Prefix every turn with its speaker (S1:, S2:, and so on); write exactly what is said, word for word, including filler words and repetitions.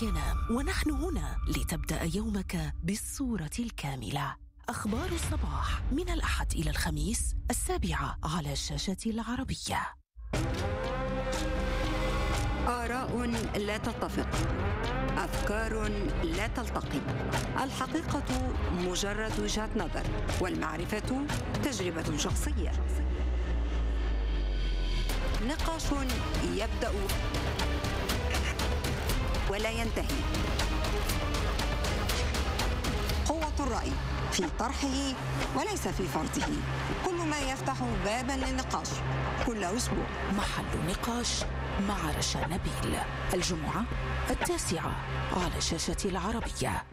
S1: ينام، ونحن هنا لتبدأ يومك بالصورة الكاملة. أخبار الصباح من الأحد إلى الخميس السابعة على الشاشة العربية.
S2: آراء لا تتفق، أفكار لا تلتقي، الحقيقة مجرد وجهة نظر، والمعرفة تجربة شخصية. نقاش يبدأ ولا ينتهي. قوة الرأي في طرحه وليس في فرضه، كل ما يفتح بابا للنقاش كل أسبوع.
S1: محل نقاش مع رشا نبيل، الجمعة التاسعة على شاشة العربية.